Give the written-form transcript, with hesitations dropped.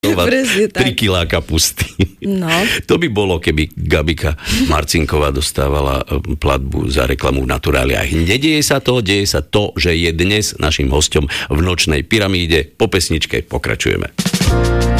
3 kilá kapusty. No. To by bolo, keby Gabika Marcinková dostávala platbu za reklamu v Naturáliách. Nedieje sa to, deje sa to, že je dnes našim hosťom v Nočnej pyramíde. Po pesničke pokračujeme.